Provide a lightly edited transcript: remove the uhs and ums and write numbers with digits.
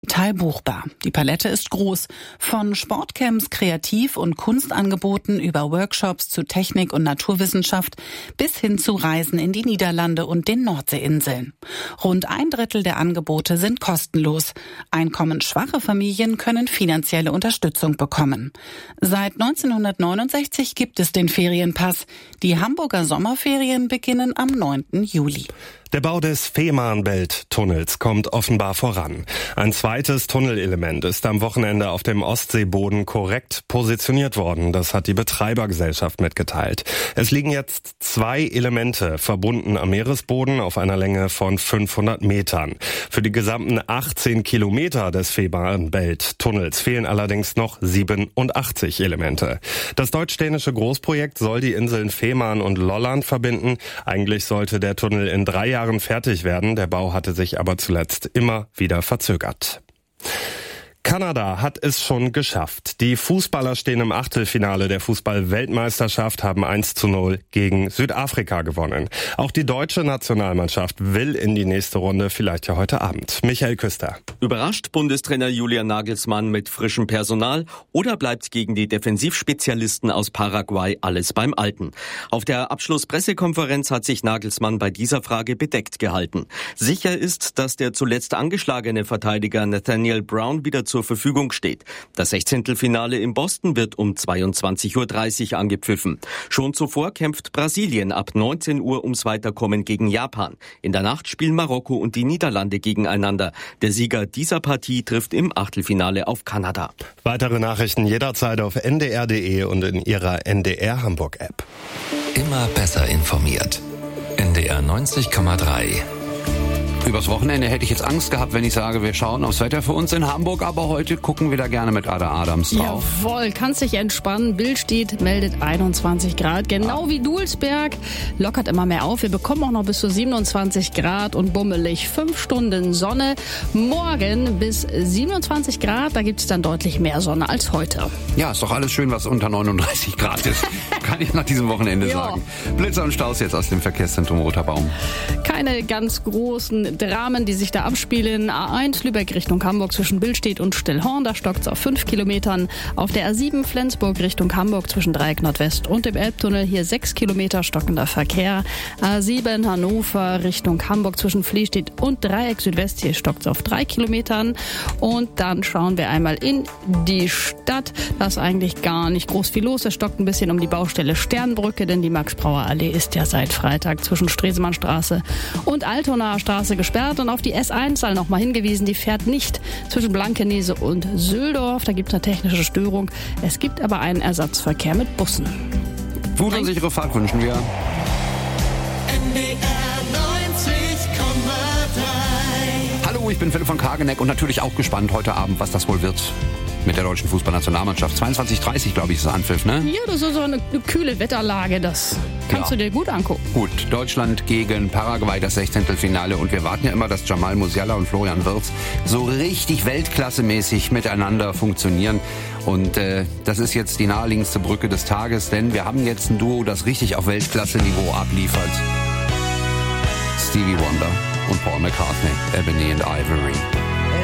Teil buchbar. Die Palette ist groß. Von Sportcamps, Kreativ- und Kunstangeboten über Workshops zu Technik- und Naturwissenschaft bis hin zu Reisen in die Niederlande und den Nordseeinseln. Rund 1/3 der Angebote sind kostenlos. Einkommensschwache Familien können finanzielle Unterstützung bekommen. Seit 1969 gibt es den Ferienpass. Die Hamburger Sommerferien beginnen am 9. Juli. Der Bau des Fehmarnbelt-Tunnels kommt offenbar voran. Ein zweites Tunnelelement ist am Wochenende auf dem Ostseeboden korrekt positioniert worden. Das hat die Betreibergesellschaft mitgeteilt. Es liegen jetzt 2 Elemente verbunden am Meeresboden auf einer Länge von 500 Metern. Für die gesamten 18 Kilometer des Fehmarnbelt-Tunnels fehlen allerdings noch 87 Elemente. Das deutsch-dänische Großprojekt soll die Inseln Fehmarn und Lolland verbinden. Eigentlich sollte der Tunnel in 3 Jahren fertig werden. Der Bau hatte sich aber zuletzt immer wieder verzögert. Kanada hat es schon geschafft. Die Fußballer stehen im Achtelfinale der Fußball-Weltmeisterschaft, haben 1:0 gegen Südafrika gewonnen. Auch die deutsche Nationalmannschaft will in die nächste Runde, vielleicht ja heute Abend. Michael Küster. Überrascht Bundestrainer Julian Nagelsmann mit frischem Personal oder bleibt gegen die Defensivspezialisten aus Paraguay alles beim Alten? Auf der Abschlusspressekonferenz hat sich Nagelsmann bei dieser Frage bedeckt gehalten. Sicher ist, dass der zuletzt angeschlagene Verteidiger Nathaniel Brown wieder zur Verfügung steht. Das 16. im Boston wird um 22:30 Uhr angepfiffen. Schon zuvor kämpft Brasilien ab 19 Uhr ums Weiterkommen gegen Japan. In der Nacht spielen Marokko und die Niederlande gegeneinander. Der Sieger dieser Partie trifft im Achtelfinale auf Kanada. Weitere Nachrichten jederzeit auf ndr.de und in Ihrer NDR Hamburg App. Immer besser informiert. NDR 90,3. Übers Wochenende hätte ich jetzt Angst gehabt, wenn ich sage, wir schauen aufs Wetter für uns in Hamburg, aber heute gucken wir da gerne mit Ada Adams drauf. Jawohl, kannst dich entspannen. Billstedt meldet 21 Grad, genau wie Dulsberg. Lockert immer mehr auf. Wir bekommen auch noch bis zu 27 Grad und bummelig 5 Stunden Sonne. Morgen bis 27 Grad, da gibt es dann deutlich mehr Sonne als heute. Ja, ist doch alles schön, was unter 39 Grad ist. Kann ich nach diesem Wochenende sagen. Blitzer und Staus jetzt aus dem Verkehrszentrum Roter Baum. Keine ganz großen Dramen, die sich da abspielen. A1 Lübeck Richtung Hamburg zwischen Billstedt und Stillhorn, da stockt's auf 5 Kilometern. Auf der A7 Flensburg Richtung Hamburg zwischen Dreieck Nordwest und dem Elbtunnel hier 6 Kilometer stockender Verkehr. A7 Hannover Richtung Hamburg zwischen Fließstedt und Dreieck Südwest, hier stockt's auf 3 Kilometern. Und dann schauen wir einmal in die Stadt. Da ist eigentlich gar nicht groß viel los. Es stockt ein bisschen um die Baustelle Sternbrücke, denn die Max-Brauer-Allee ist ja seit Freitag zwischen Stresemannstraße und Altonaer Straße gesperrt. Und auf die S1 sei noch mal hingewiesen, die fährt nicht zwischen Blankenese und Süldorf. Da gibt es eine technische Störung. Es gibt aber einen Ersatzverkehr mit Bussen. Gute und sichere Fahrt wünschen wir. NDR 90,3. Hallo, ich bin Philipp von Kageneck und natürlich auch gespannt heute Abend, was das wohl wird mit der deutschen Fußballnationalmannschaft. 22:30, glaube ich, ist der Anpfiff, ne? Ja, das ist so eine kühle Wetterlage, das kannst du dir gut angucken. Gut, Deutschland gegen Paraguay, das 16. Und wir warten ja immer, dass Jamal Musiala und Florian Wirtz so richtig weltklassemäßig miteinander funktionieren. Und das ist jetzt die naheliegendste Brücke des Tages, denn wir haben jetzt ein Duo, das richtig auf Weltklasse-Niveau abliefert. Stevie Wonder und Paul McCartney, Ebony and Ivory.